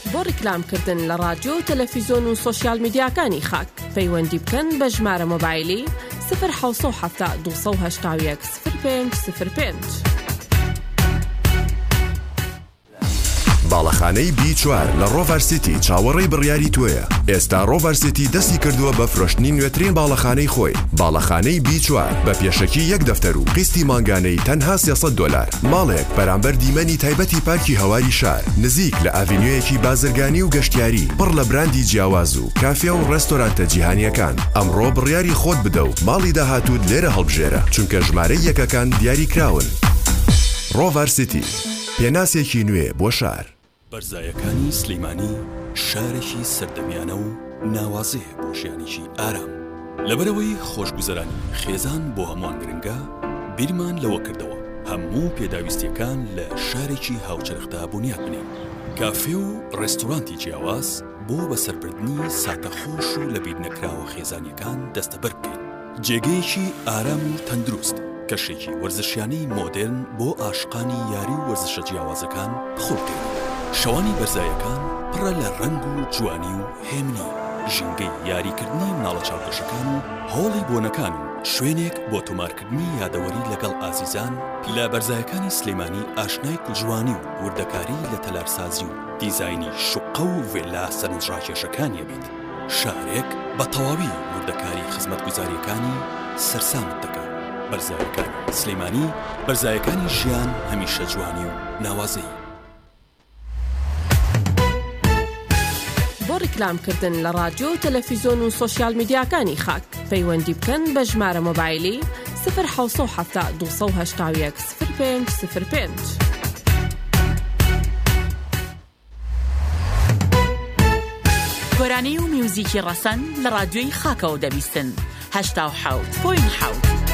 بۆ ڕیکلامکردن لە رادیۆ و تەلەڤیزۆن و سۆشیال میدیاکانی خاک پەیوەندی بکەن بە ژمارە مۆبایلی 0770 281 0505. باڵەخانەی B4 لە ڕۆڤەر سیتی چاوەڕێی بڕیاری توێیە. ئێستا ڕۆڤەر سیتی دەستی کردووە بە فرۆشتنی نوێترین باڵەخانەی خۆی. باڵەخانەی B4 بە پێشەکی 1 دەفتەر و قستی مانگانەی تەنها $300. ماڵێک بەرامبەر دیمەنی تایبەتی پارکی هەواری شار، نزیک لە ئاڤینیۆیەکی بازرگانی و گەشتیاری، پڕ لە براندی جیاواز و کافێ و ڕێستۆرانتە جیهانیەکان. ئەمڕۆ بڕیاری خۆت بدە و ماڵی داهاتوت لێرە هەڵبژێرە، چونکە ژمارەی یەکەکان دیاری کراون. ڕۆڤەر سیتی، پێناسێکی نوێ بۆ شار. بەرزایەکانی سلەیمانی شارێکی سەردەمیانە و ناوازەیە بۆ ژیانێکی ئارام. لەبەرەوەی خۆشگوزەرانی خێزان بۆ هەمووان گرنگە، بیرمان لەوە کردەوە هەموو پێداویستیەکان لە شارێکی هاوچەرخدا بنیاد بنێن. کافێ و ڕێستۆرانتی جیاواز بۆ بەسەربردنی ساتەخۆش و لە بیر نەکراوە خێزانیەکان دەستەبەر بکەین. جێگەیەکی ئارام و تەندروست، کەشێکی وەرزشیانەی مۆدرن بۆ عاشقانی یاری و وەرزشە جیاوازەکان بخۆڵکەین. شەوانی بەرزایەکان پڕە لە ڕەنگ و جوانی و هێمنی، ژینگەی یاریکردنی مناڵە چاوکەشەکان و هۆڵی بۆنەکان و شوێنێک بۆ تۆمارکردنی یادەوەری لەگەڵ ئازیزان. لە بەرزایەکانی سلەیمانی ئاشنای کوژوانی و وردەکاری لە تەلارسازی و دیزاینی شوقە و ڤێلا سەرنجڕاکێشەکانیە بێت. شارێک بە تەواوی وردەکاری خزمەتگوزاریەکانی سەرسامت دەکات. بەرزایەکانی سلەیمانی، بەرزایەکانی ژیان هەمیشە جوانی و ناوازەی. بۆ ڕیکلامکردن لە رادیۆ و تەلەڤیزۆن و سۆشیال میدیاکانی خاک پەیوەندی بکەن بە ژمارە مۆبایلی 0770 281 0505. گۆرانەی و میوزیکی ڕەسەن لە رادیۆی خاکەوە دەبیستن 87.7.